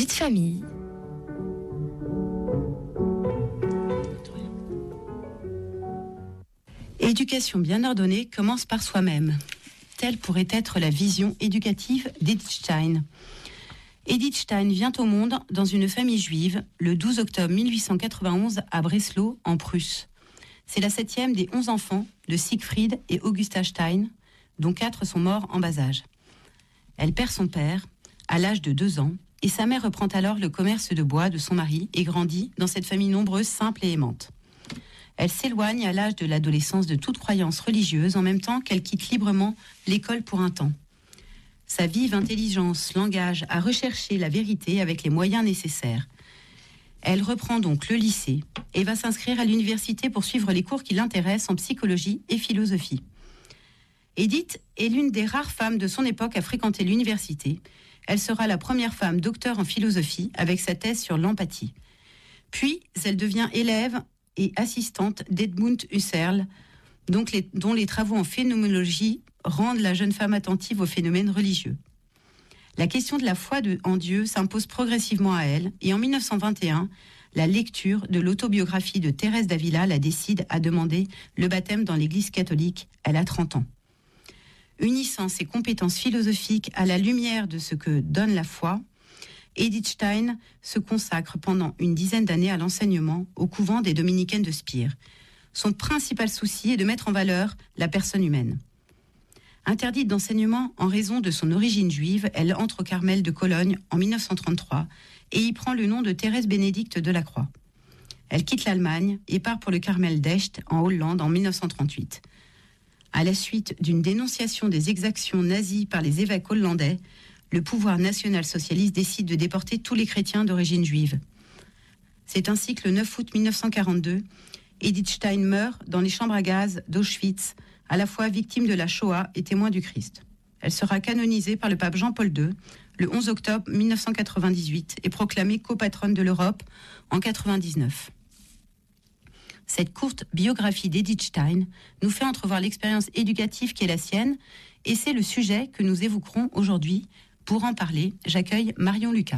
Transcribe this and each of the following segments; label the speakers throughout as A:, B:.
A: Vie de famille.
B: Éducation bien ordonnée commence par soi-même. Telle pourrait être la vision éducative d'Edith Stein. Edith Stein vient au monde dans une famille juive le 12 octobre 1891 à Breslau, en Prusse. C'est la 7e des 11 enfants de Siegfried et Augusta Stein, dont 4 sont morts en bas âge. Elle perd son père à l'âge de 2 ans et sa mère reprend alors le commerce de bois de son mari et grandit dans cette famille nombreuse, simple et aimante. Elle s'éloigne à l'âge de l'adolescence de toute croyance religieuse en même temps qu'elle quitte librement l'école pour un temps. Sa vive intelligence l'engage à rechercher la vérité avec les moyens nécessaires. Elle reprend donc le lycée et va s'inscrire à l'université pour suivre les cours qui l'intéressent en psychologie et philosophie. Edith est l'une des rares femmes de son époque à fréquenter l'université. Elle sera la première femme docteur en philosophie avec sa thèse sur l'empathie. Puis, elle devient élève et assistante d'Edmund Husserl, dont les travaux en phénoménologie rendent la jeune femme attentive aux phénomènes religieux. La question de la foi en Dieu s'impose progressivement à elle, et en 1921, la lecture de l'autobiographie de Thérèse d'Avila la décide à demander le baptême dans l'Église catholique. Elle a 30 ans. Unissant ses compétences philosophiques à la lumière de ce que donne la foi, Edith Stein se consacre pendant une dizaine d'années à l'enseignement au couvent des dominicaines de Spire. Son principal souci est de mettre en valeur la personne humaine. Interdite d'enseignement en raison de son origine juive, elle entre au Carmel de Cologne en 1933 et y prend le nom de Thérèse Bénédicte de la Croix. Elle quitte l'Allemagne et part pour le Carmel d'Echt en Hollande en 1938. À la suite d'une dénonciation des exactions nazies par les évêques hollandais, le pouvoir national-socialiste décide de déporter tous les chrétiens d'origine juive. C'est ainsi que le 9 août 1942, Edith Stein meurt dans les chambres à gaz d'Auschwitz, à la fois victime de la Shoah et témoin du Christ. Elle sera canonisée par le pape Jean-Paul II le 11 octobre 1998 et proclamée copatronne de l'Europe en 1999. Cette courte biographie d'Edith Stein nous fait entrevoir l'expérience éducative qui est la sienne, et c'est le sujet que nous évoquerons aujourd'hui. Pour en parler, j'accueille Marion Lucas.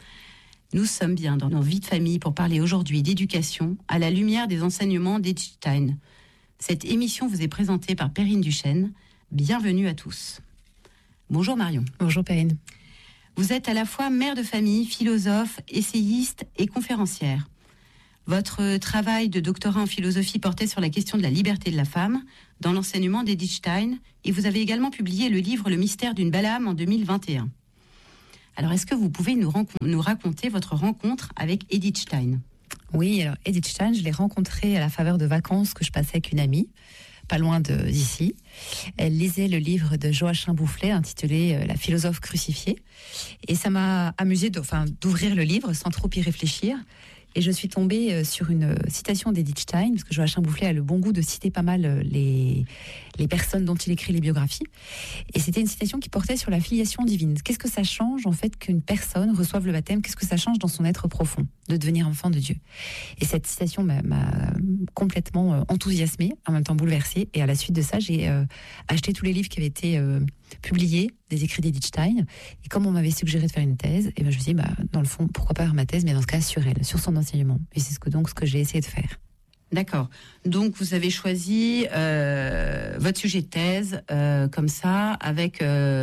B: Nous sommes bien dans nos vies de famille pour parler aujourd'hui d'éducation à la lumière des enseignements d'Edith Stein. Cette émission vous est présentée par Perrine Duchesne. Bienvenue à tous. Bonjour Marion.
C: Bonjour Perrine.
B: Vous êtes à la fois mère de famille, philosophe, essayiste et conférencière. Votre travail de doctorat en philosophie portait sur la question de la liberté de la femme dans l'enseignement d'Edith Stein, et vous avez également publié le livre Le mystère d'une belle âme en 2021. Alors, est-ce que vous pouvez nous raconter votre rencontre avec Edith Stein ?
C: Oui, alors Edith Stein, je l'ai rencontrée à la faveur de vacances que je passais avec une amie, pas loin d'ici. Elle lisait le livre de Joachim Boufflet intitulé La philosophe crucifiée, et ça m'a amusée d'ouvrir le livre sans trop y réfléchir. Et je suis tombée sur une citation d'Edith Stein, parce que Joachim Boufflet a le bon goût de citer pas mal les personnes dont il écrit les biographies. Et c'était une citation qui portait sur la filiation divine. Qu'est-ce que ça change, en fait, qu'une personne reçoive le baptême ? Qu'est-ce que ça change dans son être profond, de devenir enfant de Dieu ? Et cette citation m'a complètement enthousiasmée, en même temps bouleversée. Et à la suite de ça, j'ai acheté tous les livres qui avaient été publiés, des écrits d'Edith Stein. Et comme on m'avait suggéré de faire une thèse, et je me suis dit, dans le fond, pourquoi pas faire ma thèse, mais dans ce cas, sur elle, sur son enseignement. Et c'est ce que j'ai essayé de faire.
B: D'accord. Donc, vous avez choisi votre sujet de thèse comme ça, avec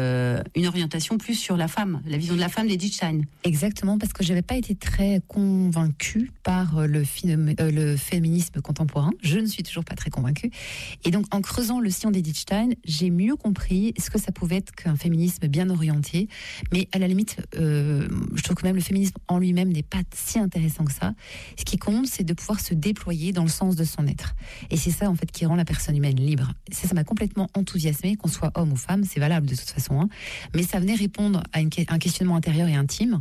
B: une orientation plus sur la femme, la vision de la femme d'Edith Stein.
C: Exactement, parce que je n'avais pas été très convaincue par le féminisme contemporain. Je ne suis toujours pas très convaincue. Et donc, en creusant le sillon d'Edith Stein, j'ai mieux compris ce que ça pouvait être qu'un féminisme bien orienté. Mais à la limite, je trouve que même le féminisme en lui-même n'est pas si intéressant que ça. Ce qui compte, c'est de pouvoir se déployer dans le sens de son être. Et c'est ça, en fait, qui rend la personne humaine libre. Ça m'a complètement enthousiasmée, qu'on soit homme ou femme, c'est valable de toute façon, hein. Mais ça venait répondre à un questionnement intérieur et intime.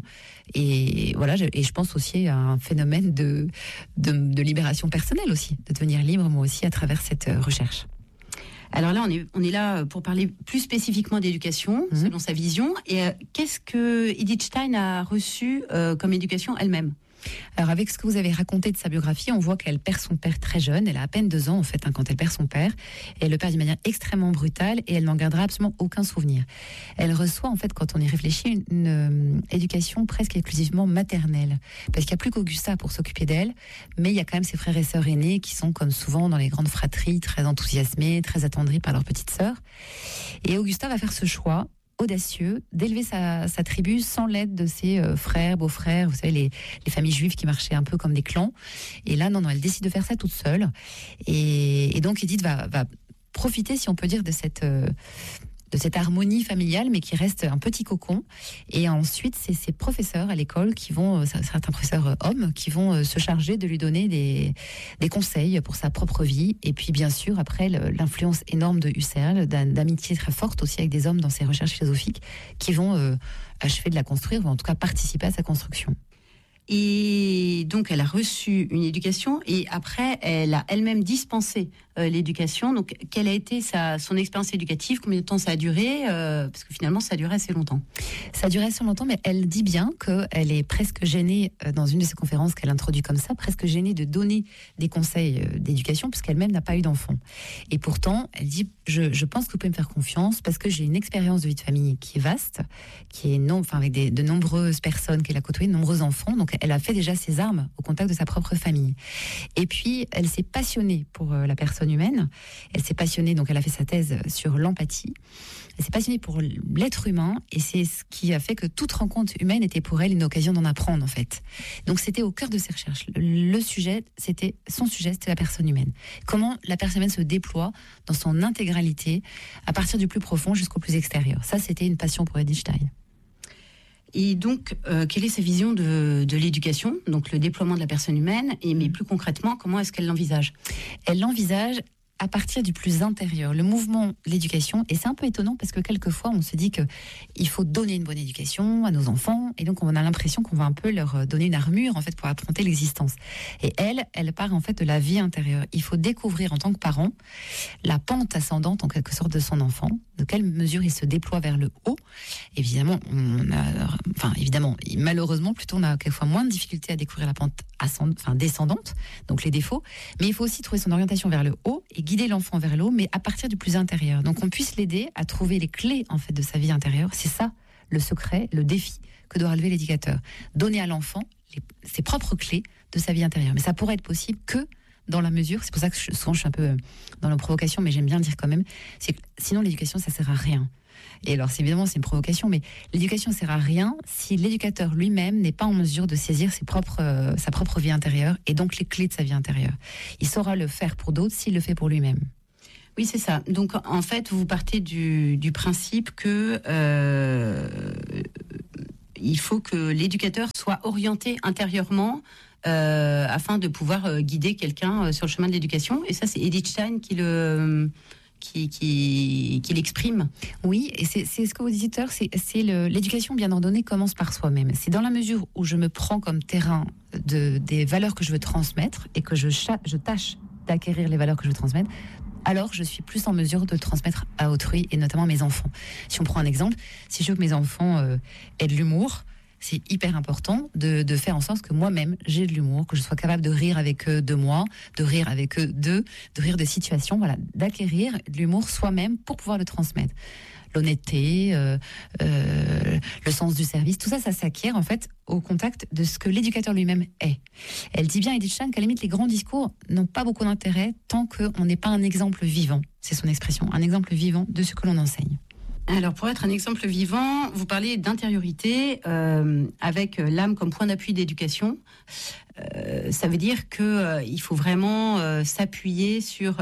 C: Et voilà, et je pense aussi à un phénomène de libération personnelle aussi, de devenir libre, moi aussi, à travers cette recherche.
B: Alors là, on est là pour parler plus spécifiquement d'éducation, selon sa vision. Et qu'est-ce que Edith Stein a reçu comme éducation elle-même ?
C: Alors avec ce que vous avez raconté de sa biographie, on voit qu'elle perd son père très jeune. Elle a à peine 2 ans en fait quand elle perd son père. Elle le perd d'une manière extrêmement brutale et elle n'en gardera absolument aucun souvenir. Elle reçoit en fait, quand on y réfléchit, une éducation presque exclusivement maternelle. Parce qu'il n'y a plus qu'Augusta pour s'occuper d'elle, mais il y a quand même ses frères et sœurs aînés qui sont comme souvent dans les grandes fratries, très enthousiasmés, très attendris par leur petite sœur. Et Augusta va faire ce choix audacieux d'élever sa tribu sans l'aide de ses frères, beaux-frères, vous savez, les familles juives qui marchaient un peu comme des clans. Et là, non, elle décide de faire ça toute seule. Et donc Edith va profiter, si on peut dire, de cette harmonie familiale, mais qui reste un petit cocon. Et ensuite, c'est ses professeurs à l'école qui vont, certains professeurs hommes, qui vont se charger de lui donner des conseils pour sa propre vie. Et puis, bien sûr, après, l'influence énorme de Husserl, d'amitié très forte aussi avec des hommes dans ses recherches philosophiques, qui vont achever de la construire, ou en tout cas participer à sa construction.
B: Et donc, elle a reçu une éducation et après, elle a elle-même dispensé l'éducation. Donc, quelle a été son expérience éducative? Combien de temps ça a duré? Parce que finalement, ça a duré assez longtemps.
C: Ça a duré assez longtemps, mais elle dit bien qu'elle est presque gênée, dans une de ses conférences qu'elle introduit comme ça, presque gênée de donner des conseils d'éducation, puisqu'elle-même n'a pas eu d'enfant. Et pourtant, elle dit, je pense que vous pouvez me faire confiance, parce que j'ai une expérience de vie de famille qui est vaste, qui est avec de nombreuses personnes qu'elle a côtoyées, de nombreux enfants. Donc, elle a fait déjà ses armes au contact de sa propre famille. Et puis, elle s'est passionnée pour la personne humaine. Elle s'est passionnée, donc elle a fait sa thèse sur l'empathie. Elle s'est passionnée pour l'être humain et c'est ce qui a fait que toute rencontre humaine était pour elle une occasion d'en apprendre, en fait. Donc, c'était au cœur de ses recherches. Son sujet, c'était la personne humaine. Comment la personne humaine se déploie dans son intégralité, à partir du plus profond jusqu'au plus extérieur. Ça, c'était une passion pour Edith Stein.
B: Et donc, quelle est sa vision de l'éducation, donc le déploiement de la personne humaine, mais plus concrètement, comment est-ce qu'elle l'envisage? Elle l'envisage
C: à partir du plus intérieur, le mouvement de l'éducation. Et c'est un peu étonnant parce que quelquefois, on se dit qu'il faut donner une bonne éducation à nos enfants. Et donc, on a l'impression qu'on va un peu leur donner une armure, en fait, pour affronter l'existence. Et elle part, en fait, de la vie intérieure. Il faut découvrir, en tant que parent, la pente ascendante, en quelque sorte, de son enfant. De quelle mesure il se déploie vers le haut. Évidemment, malheureusement, plutôt, on a quelquefois moins de difficultés à découvrir la pente descendante, donc les défauts. Mais il faut aussi trouver son orientation vers le haut et guider l'enfant vers le haut, mais à partir du plus intérieur. Donc, on puisse l'aider à trouver les clés, en fait, de sa vie intérieure. C'est ça, le secret, le défi que doit relever l'éducateur. Donner à l'enfant ses propres clés de sa vie intérieure. Mais ça pourrait être possible que dans la mesure, c'est pour ça que souvent je suis un peu dans la provocation, mais j'aime bien le dire quand même, c'est que sinon l'éducation, ça sert à rien. Et alors, évidemment, c'est une provocation, mais l'éducation ne sert à rien si l'éducateur lui-même n'est pas en mesure de saisir sa propre vie intérieure et donc les clés de sa vie intérieure. Il saura le faire pour d'autres s'il le fait pour lui-même.
B: Oui, c'est ça. Donc, en fait, vous partez du principe que il faut que l'éducateur soit orienté intérieurement afin de pouvoir guider quelqu'un sur le chemin de l'éducation. Et ça, c'est Edith Stein qui l'exprime.
C: Oui, et c'est ce que vous disiez tout à l'heure, l'éducation bien ordonnée commence par soi-même. C'est dans la mesure où je me prends comme terrain des valeurs que je veux transmettre et que je tâche d'acquérir les valeurs que je veux transmettre, alors je suis plus en mesure de le transmettre à autrui et notamment à mes enfants. Si on prend un exemple, si je veux que mes enfants aient de l'humour, c'est hyper important de faire en sorte que moi-même, j'ai de l'humour, que je sois capable de rire avec eux de moi, de rire avec eux de rire de situations, voilà, d'acquérir de l'humour soi-même pour pouvoir le transmettre. L'honnêteté, le sens du service, tout ça, ça s'acquiert en fait au contact de ce que l'éducateur lui-même est. Elle dit bien, Edith Stein, qu'à la limite, les grands discours n'ont pas beaucoup d'intérêt tant qu'on n'est pas un exemple vivant, c'est son expression, un exemple vivant de ce que l'on enseigne.
B: Alors, pour être un exemple vivant, vous parlez d'intériorité avec l'âme comme point d'appui d'éducation. Ça veut dire qu'il faut vraiment s'appuyer sur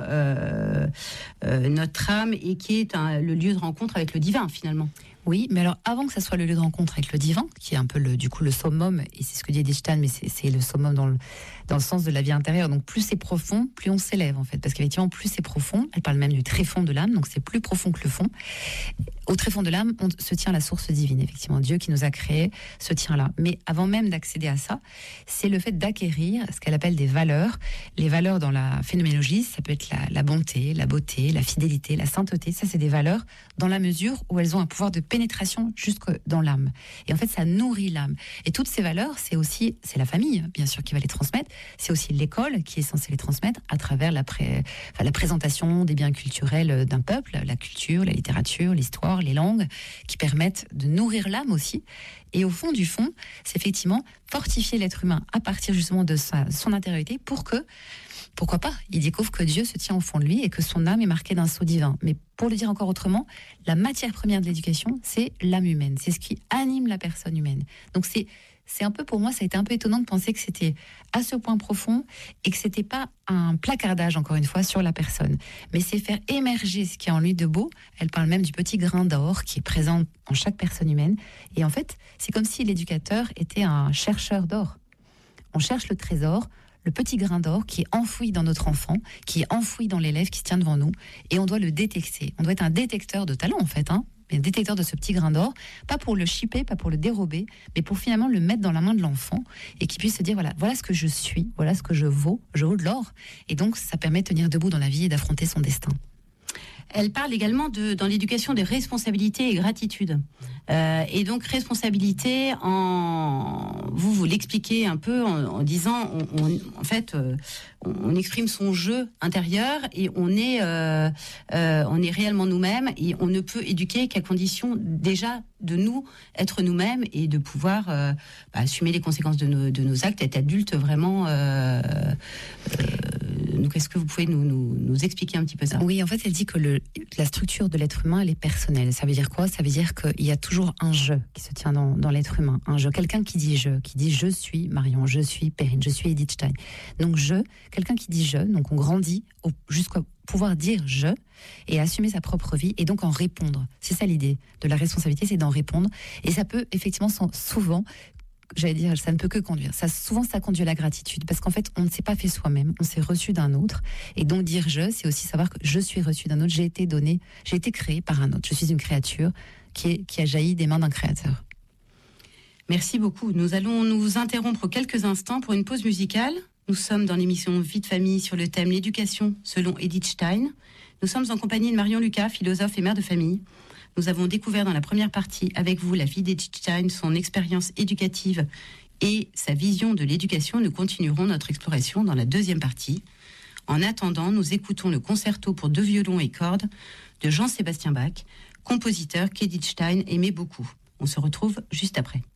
B: notre âme et qui est le lieu de rencontre avec le divin, finalement.
C: Oui, mais alors avant que ça soit le lieu de rencontre avec le divin, qui est un peu le summum, et c'est ce que dit Edith Stein, mais c'est le summum dans le sens de la vie intérieure. Donc plus c'est profond, plus on s'élève en fait, parce qu'effectivement plus c'est profond, elle parle même du tréfonds de l'âme, donc c'est plus profond que le fond. Au tréfonds de l'âme, on se tient la source divine, effectivement, Dieu qui nous a créés se tient là. Mais avant même d'accéder à ça, c'est le fait d'acquérir ce qu'elle appelle des valeurs. Les valeurs dans la phénoménologie, ça peut être la bonté, la beauté, la fidélité, la sainteté. Ça, c'est des valeurs dans la mesure où elles ont un pouvoir de pénétration jusque dans l'âme. Et en fait, ça nourrit l'âme. Et toutes ces valeurs, c'est la famille, bien sûr, qui va les transmettre. C'est aussi l'école qui est censée les transmettre à travers la présentation des biens culturels d'un peuple, la culture, la littérature, l'histoire, les langues, qui permettent de nourrir l'âme aussi. Et au fond du fond, c'est effectivement fortifier l'être humain à partir justement de son intériorité pour que, pourquoi pas, il découvre que Dieu se tient au fond de lui et que son âme est marquée d'un sceau divin. Mais pour le dire encore autrement, la matière première de l'éducation, c'est l'âme humaine. C'est ce qui anime la personne humaine. Donc c'est un peu, pour moi, ça a été un peu étonnant de penser que c'était à ce point profond et que c'était pas un placardage, encore une fois, sur la personne. Mais c'est faire émerger ce qui est en lui de beau. Elle parle même du petit grain d'or qui est présent en chaque personne humaine. Et en fait, c'est comme si l'éducateur était un chercheur d'or. On cherche le trésor, le petit grain d'or qui est enfoui dans notre enfant, qui est enfoui dans l'élève qui se tient devant nous, et on doit le détecter. On doit être un détecteur de talent, en fait, un détecteur de ce petit grain d'or, pas pour le chipper, pas pour le dérober, mais pour finalement le mettre dans la main de l'enfant et qu'il puisse se dire voilà ce que je suis, voilà ce que je vaux de l'or. Et donc, ça permet de tenir debout dans la vie et d'affronter son destin.
B: Elle parle également dans l'éducation de responsabilité et gratitude. Et donc responsabilité, vous l'expliquez un peu en disant, en fait, on exprime son jeu intérieur et on est réellement nous-mêmes et on ne peut éduquer qu'à condition déjà de nous être nous-mêmes et de pouvoir assumer les conséquences de nos actes, être adulte vraiment. Donc, est-ce que vous pouvez nous expliquer un petit peu ça ?
C: Oui, en fait, elle dit que la structure de l'être humain, elle est personnelle. Ça veut dire quoi ? Ça veut dire qu'il y a toujours un « je » qui se tient dans l'être humain. Un « je », quelqu'un qui dit « je suis Marion, je suis Perrine, je suis Edith Stein ». Donc, quelqu'un qui dit « je », donc on grandit jusqu'à pouvoir dire « je » et assumer sa propre vie et donc en répondre. C'est ça l'idée de la responsabilité, c'est d'en répondre. Et ça peut effectivement souvent... J'allais dire, ça ne peut que conduire. Souvent, ça conduit à la gratitude. Parce qu'en fait, on ne s'est pas fait soi-même. On s'est reçu d'un autre. Et donc, dire je, c'est aussi savoir que je suis reçu d'un autre. J'ai été créé par un autre. Je suis une créature qui a jailli des mains d'un créateur.
B: Merci beaucoup. Nous allons nous interrompre quelques instants pour une pause musicale. Nous sommes dans l'émission Vie de famille sur le thème l'éducation selon Edith Stein. Nous sommes en compagnie de Marion Lucas, philosophe et mère de famille. Nous avons découvert dans la première partie avec vous la vie d'Edith Stein, son expérience éducative et sa vision de l'éducation. Nous continuerons notre exploration dans la deuxième partie. En attendant, nous écoutons le concerto pour 2 violons et cordes de Jean-Sébastien Bach, compositeur qu'Edith Stein aimait beaucoup. On se retrouve juste après.